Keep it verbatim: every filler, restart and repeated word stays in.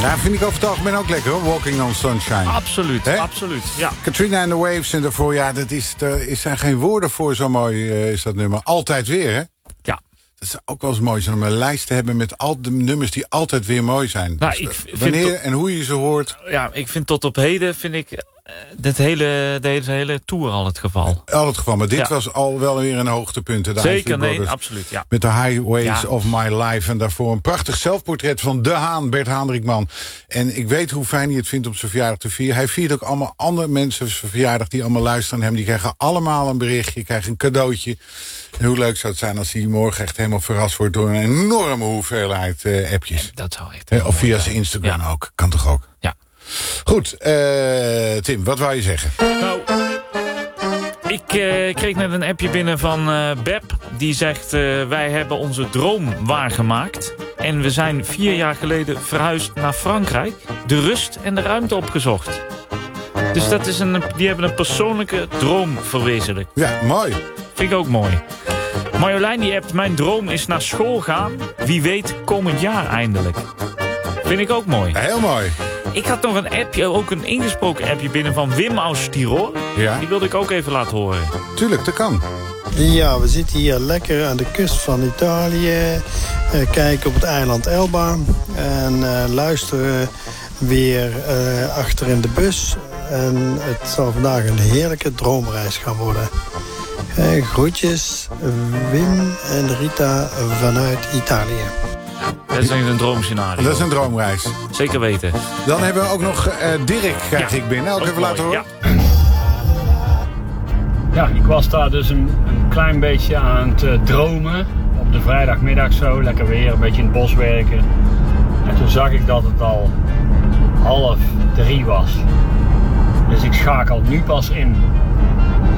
Nou, vind ik over het algemeen ook lekker hoor, Walking on Sunshine. Absoluut, He? absoluut, ja. Katrina and the Waves en daarvoor, ja, dat is, er zijn geen woorden voor, zo mooi uh, is dat nummer. Altijd weer, hè? Ja. Dat is ook wel eens mooi, om een lijst te hebben met al de nummers die altijd weer mooi zijn. Nou, dus, ik vind wanneer tot, en hoe je ze hoort. Ja, ik vind tot op heden, vind ik, uh, dit hele, deze hele tour al het geval. Al het geval, maar dit ja. was al wel weer een hoogtepunt. Zeker, nee, absoluut, ja. Met de Highways ja. of My Life. En daarvoor een prachtig zelfportret van De Haan, Bert Haandrikman. En ik weet hoe fijn hij het vindt om zijn verjaardag te vieren. Hij viert ook allemaal andere mensen zijn verjaardag die allemaal luisteren naar hem. Die krijgen allemaal een berichtje, krijgen een cadeautje. En hoe leuk zou het zijn als hij morgen echt helemaal verrast wordt door een enorme hoeveelheid uh, appjes. Ja, dat zou echt. He, of via zijn Instagram ja. ook. Kan toch ook? Ja. Goed, uh, Tim, wat wou je zeggen? Nou, ik uh, kreeg net een appje binnen van uh, Beb. Die zegt, uh, wij hebben onze droom waargemaakt. En we zijn vier jaar geleden verhuisd naar Frankrijk. De rust en de ruimte opgezocht. Dus dat is een, die hebben een persoonlijke droom verwezenlijkt. Ja, mooi. Vind ik ook mooi. Marjolein die appt, mijn droom is naar school gaan. Wie weet komend jaar eindelijk. Vind ik ook mooi. Heel mooi. Ik had nog een appje, ook een ingesproken appje binnen van Wim aus Tirol. Ja. Die wilde ik ook even laten horen. Tuurlijk, dat kan. Ja, we zitten hier lekker aan de kust van Italië. Uh, kijken op het eiland Elba. En uh, luisteren weer uh, achter in de bus. En het zal vandaag een heerlijke droomreis gaan worden. Uh, groetjes, Wim en Rita vanuit Italië. Dat is een droomscenario. Dat is een droomreis. Zeker weten. Dan hebben we ook nog uh, Dirk, krijg ja, ik binnen. Ook, ook even mooi. Laten horen. Ja. ja, ik was daar dus een, een klein beetje aan het uh, dromen. Op de vrijdagmiddag zo, lekker weer, een beetje in het bos werken. En toen zag ik dat het al half drie was. Dus ik schakel nu pas in.